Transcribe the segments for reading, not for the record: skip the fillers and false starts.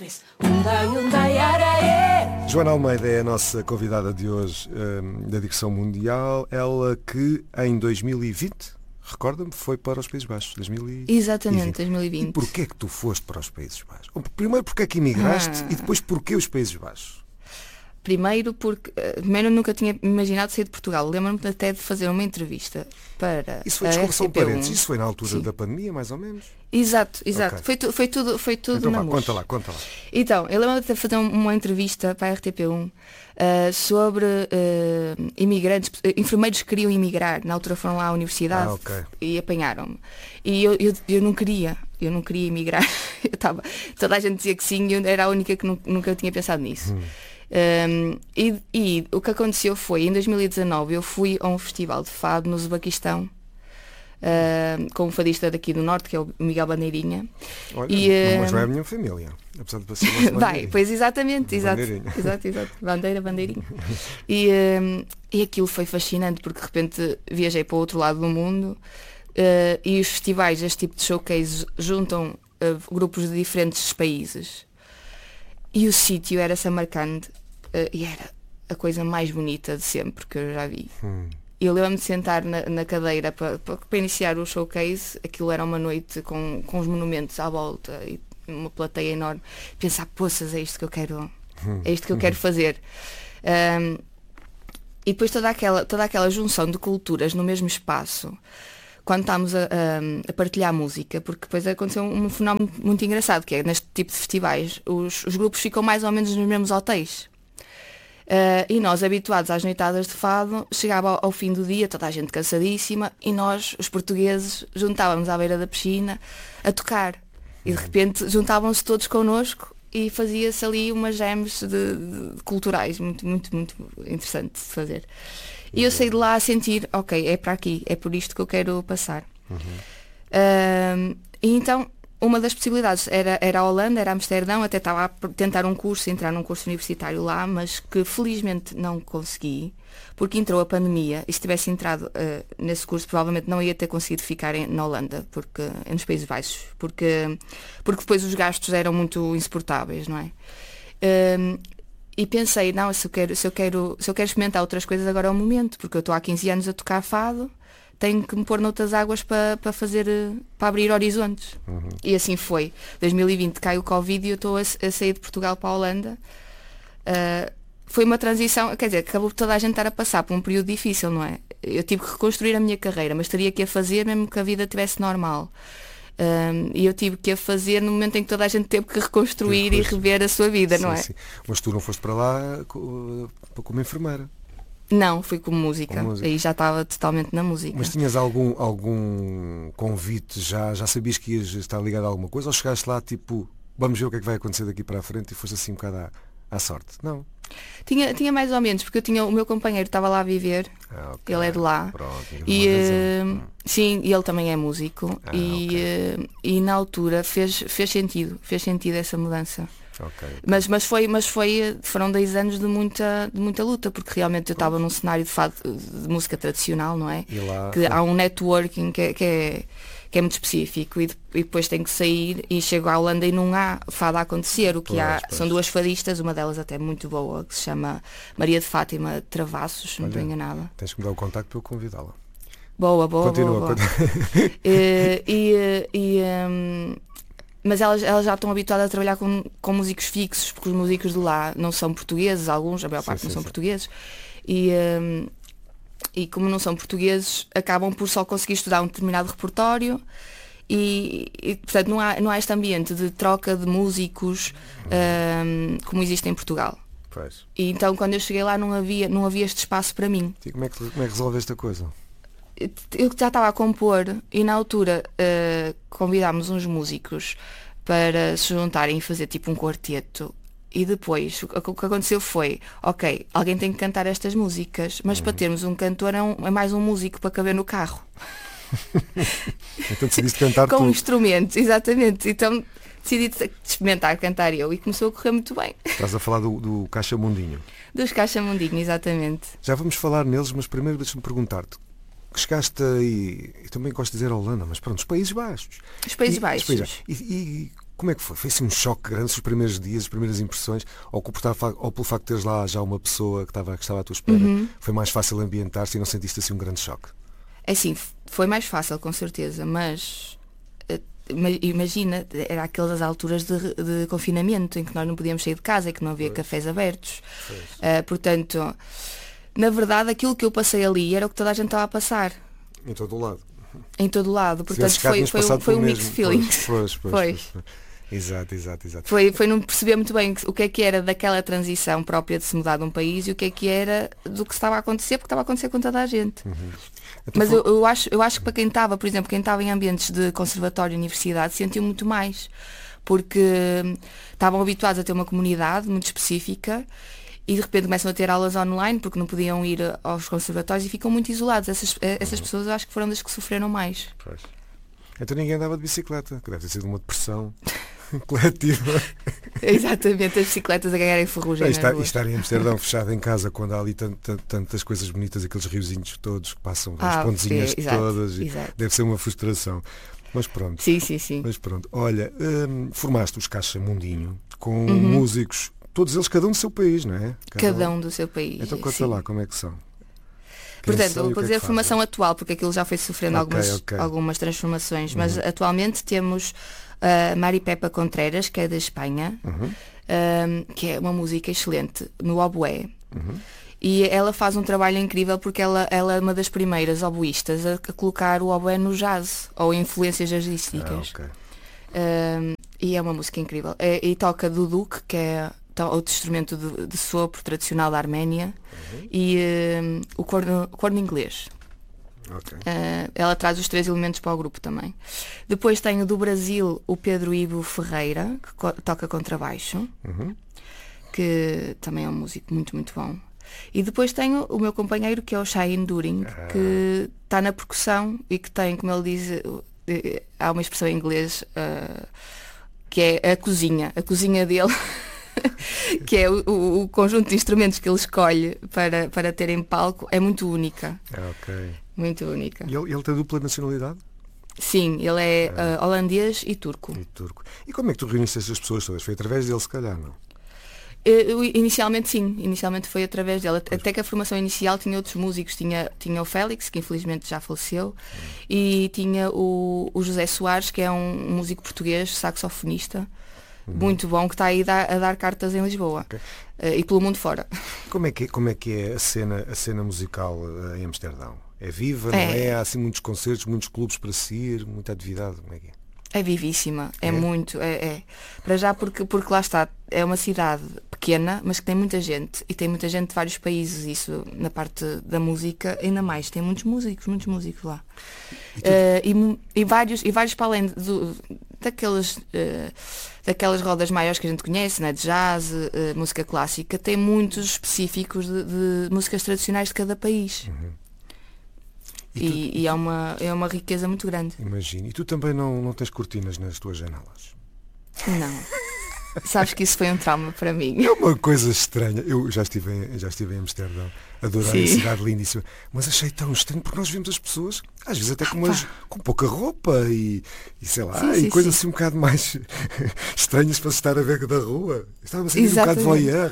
Joana Almeida é a nossa convidada de hoje da Digressão Mundial. Ela que em 2020, recorda-me, foi para os Países Baixos. 2020. Exatamente, 2020. E porquê que tu foste para os Países Baixos? Primeiro, porque é que emigraste e depois porquê os Países Baixos? Primeiro eu nunca tinha imaginado sair de Portugal. Lembro-me até de fazer uma entrevista para isso foi, a desculpa, só um RTP1. parênteses, isso foi na altura Sim. da pandemia, mais ou menos? Exato. Okay. Foi tudo Então na vá, MUS. conta lá. Então, eu lembro-me de fazer uma entrevista para a RTP1 sobre imigrantes, enfermeiros que queriam emigrar. Na altura foram lá à universidade e apanharam-me. E eu não queria emigrar. Toda a gente dizia que sim, eu era a única que nunca tinha pensado nisso. E o que aconteceu foi, em 2019, eu fui a um festival de fado no Uzbequistão, com um fadista daqui do Norte, que é o Miguel Bandeirinha. Olha, mas não é a minha família, apesar de ser vai, pois exatamente, exato. Bandeirinha. E aquilo foi fascinante, porque de repente viajei para o outro lado do mundo, e os festivais, este tipo de showcase, juntam grupos de diferentes países. E o sítio era Samarcande, e era a coisa mais bonita de sempre que eu já vi. Eu lembro-me de sentar na cadeira para iniciar o showcase. Aquilo era uma noite com os monumentos à volta e uma plateia enorme. Pensar, poças, é isto que eu quero fazer. E depois toda aquela junção de culturas no mesmo espaço, quando estávamos a partilhar música, porque depois aconteceu um fenómeno muito engraçado, que é neste tipo de festivais, os grupos ficam mais ou menos nos mesmos hotéis. E nós, habituados às noitadas de fado, chegava ao fim do dia, toda a gente cansadíssima, e nós, os portugueses, juntávamos à beira da piscina a tocar. E de repente juntavam-se todos connosco e fazia-se ali umas jams de culturais, muito, muito, muito interessante de fazer. E eu saí de lá a sentir, ok, é para aqui, é por isto que eu quero passar. E então, uma das possibilidades era a Holanda, era Amsterdão, até estava a tentar entrar num curso universitário lá, mas que felizmente não consegui, porque entrou a pandemia, e se tivesse entrado nesse curso provavelmente não ia ter conseguido ficar na Holanda, nos Países Baixos, porque depois os gastos eram muito insuportáveis, não é? E pensei, não, se eu quero experimentar outras coisas, agora é o momento, porque eu estou há 15 anos a tocar fado, tenho que me pôr noutras águas para abrir horizontes. E assim foi. 2020 cai o Covid e eu estou a sair de Portugal para a Holanda. Foi uma transição, quer dizer, acabou toda a gente estar a passar por um período difícil, não é? Eu tive que reconstruir a minha carreira, mas teria que a fazer mesmo que a vida estivesse normal. E eu tive que a fazer no momento em que toda a gente teve que reconstruir e rever a sua vida, não é? Sim. Mas tu não foste para lá como enfermeira? Não, fui como música. Aí já estava totalmente na música. Mas tinhas algum convite? Já sabias que ias estar ligado a alguma coisa? Ou chegaste lá tipo, vamos ver o que é que vai acontecer daqui para a frente, e foste assim um bocado à sorte? Não? Tinha mais ou menos, porque o meu companheiro estava lá a viver. Okay. Ele é de lá. Pronto, sim, e ele também é músico. E na altura fez sentido essa mudança. Okay. Mas foram 10 anos de muita luta, porque realmente eu estava num cenário de fado, de música tradicional, não é? Que há um networking que é muito específico, e depois tem que sair, e chego à Holanda e não há fado a acontecer. O que são duas fadistas, uma delas até muito boa, que se chama Maria de Fátima Travassos, se não estou enganada. Tens que me dar o contacto para eu convidá-la. Boa. Continua. Mas elas já estão habituadas a trabalhar com músicos fixos, porque os músicos de lá não são portugueses, alguns, a maior parte não são portugueses, e como não são portugueses, acabam por só conseguir estudar um determinado repertório, e portanto não há este ambiente de troca de músicos como existe em Portugal. Pois. E então quando eu cheguei lá não havia este espaço para mim. E como é que resolveste a coisa? Eu já estava a compor, e na altura convidámos uns músicos para se juntarem e fazer tipo um quarteto, e depois o que aconteceu foi, ok, alguém tem que cantar estas músicas, mas para termos um cantor é mais um músico para caber no carro. Então decidiste cantar com tu. Instrumentos, exatamente. Então decidi experimentar cantar eu, e começou a correr muito bem. Estás a falar do Caixa Mundinho. Dos Caixa Mundinho, exatamente. Já vamos falar neles, mas primeiro deixa-me perguntar-te. Chegaste aí, e também gosto de dizer a Holanda, mas pronto, os Países Baixos. Os Países Baixos. E Como é que foi? Foi assim um choque grande, os primeiros dias, as primeiras impressões, ou pelo facto de teres lá já uma pessoa que estava à tua espera, foi mais fácil ambientar-se e não sentiste assim um grande choque? É assim, foi mais fácil, com certeza, mas imagina, era aquelas alturas de confinamento em que nós não podíamos sair de casa e que não havia cafés abertos. Portanto, na verdade, aquilo que eu passei ali era o que toda a gente estava a passar. Em todo o lado. Em todo o lado. Portanto, foi um mix de feelings. Pois. Exato. Foi não perceber muito bem o que era daquela transição própria de se mudar de um país e o que era do que estava a acontecer, porque estava a acontecer com toda a gente. Então, mas eu acho que para quem estava, por exemplo, quem estava em ambientes de conservatório e universidade, sentiu muito mais, porque estavam habituados a ter uma comunidade muito específica e de repente começam a ter aulas online porque não podiam ir aos conservatórios e ficam muito isolados. Essas pessoas eu acho que foram das que sofreram mais. Pois. Então ninguém andava de bicicleta, que deve ter sido uma depressão coletiva. Exatamente, as bicicletas a ganharem ferrugem. E estar em Amsterdão fechado em casa quando há ali tantas coisas bonitas, aqueles riozinhos todos que passam, as pontezinhas todas, deve ser uma frustração. Mas pronto. Sim. Mas pronto. Olha, formaste os Caixa Mundinho com músicos, todos eles cada um do seu país, não é? Cada um do seu país. Então conta lá como é que são. Portanto, eu vou dizer a formação atual, porque aquilo já foi sofrendo algumas transformações, mas atualmente temos Mari Pepa Contreras, que é da Espanha, que é uma música excelente, no oboé. E ela faz um trabalho incrível porque ela é uma das primeiras oboístas a colocar o oboé no jazz, ou influências jazzísticas. E é uma música incrível. E toca duduk, que é outro instrumento de sopro tradicional da Arménia, e o corno inglês. Ela traz os 3 elementos para o grupo também. Depois tenho do Brasil o Pedro Ivo Ferreira, que toca contrabaixo, que também é um músico muito, muito bom. E depois tenho o meu companheiro, que é o Shahin During, que está na percussão e que tem, como ele diz, há uma expressão em inglês, que é a cozinha dele. Que é o conjunto de instrumentos que ele escolhe para ter em palco, é muito única. Muito única. E ele tem dupla nacionalidade? Sim, ele é holandês e turco. E como é que tu reuniste essas pessoas todas? Foi através dele, se calhar, não? Inicialmente sim, inicialmente foi através dela. Até que a formação inicial tinha outros músicos, tinha o Félix, que infelizmente já faleceu, e tinha o José Soares, que é um músico português, saxofonista, muito bom, que está aí a dar cartas em Lisboa e pelo mundo fora. Como é que é a cena musical em Amsterdão? É viva, não é? Há assim muitos concertos, muitos clubes para se ir, muita atividade, como é que é? É vivíssima, muito, Para já porque lá está, é uma cidade pequena, mas que tem muita gente, e tem muita gente de vários países, isso na parte da música ainda mais, tem muitos músicos lá. E vários para além daquelas rodas maiores que a gente conhece, né, de jazz, música clássica, tem muitos específicos de músicas tradicionais de cada país. E é uma riqueza muito grande. Imagino. E tu também não tens cortinas nas tuas janelas? Não. Sabes que isso foi um trauma para mim. É uma coisa estranha. Eu já estive em Amsterdão, adorei a cidade lindíssima, mas achei tão estranho porque nós vimos as pessoas, às vezes até com pouca roupa e sei lá, coisas assim um bocado mais estranhas para se estar a ver da rua. Estava a sentir um bocado de voyeur.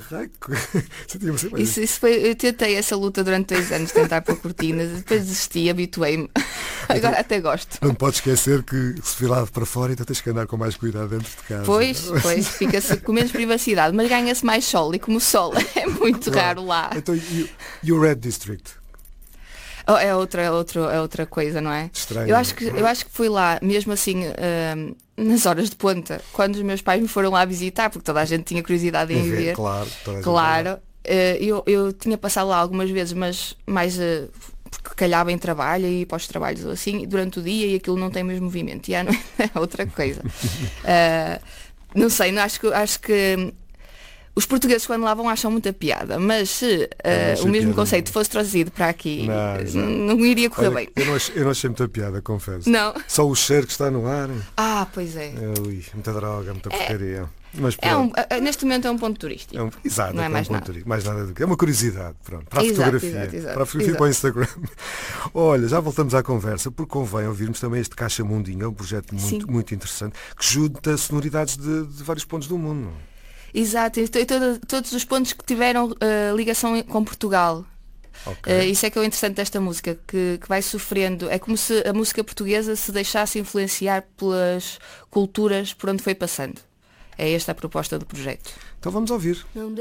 Eu tentei essa luta durante 2 anos, tentar pôr cortinas, depois desisti, habituei-me. Agora até gosto. Não podes esquecer que se vir lá para fora, então tens que andar com mais cuidado dentro de casa. Pois, fica-se com menos privacidade, mas ganha-se mais sol, e como o sol é muito raro lá. Então, e o Red District? É outra coisa, não é? Estranho. Eu acho que fui lá, mesmo assim, nas horas de ponta, quando os meus pais me foram lá visitar, porque toda a gente tinha curiosidade em ver. Claro. Eu tinha passado lá algumas vezes, mas mais porque calhava em trabalho e ir para os trabalhos ou assim, durante o dia, e aquilo não tem o mesmo movimento. E à noite é outra coisa. Não sei, acho que Os portugueses quando lá vão acham muita piada, mas se o mesmo conceito fosse trazido para aqui, não iria correr bem. Eu não achei muita piada, confesso. Não. Só o cheiro que está no ar. Pois é. Muita droga, muita porcaria. Mas neste momento é um ponto turístico. Exato, não é mais nada. Mais nada do que. É uma curiosidade, pronto, para a fotografia. Exato, para a fotografia para o Instagram. Olha, já voltamos à conversa, porque convém ouvirmos também este Caixa Mundinho, é um projeto muito interessante, que junta sonoridades de vários pontos do mundo. Exato, e todos os pontos que tiveram ligação com Portugal. Okay. Isso é que é o interessante desta música, que vai sofrendo. É como se a música portuguesa se deixasse influenciar pelas culturas por onde foi passando. É esta a proposta do projeto. Então vamos ouvir.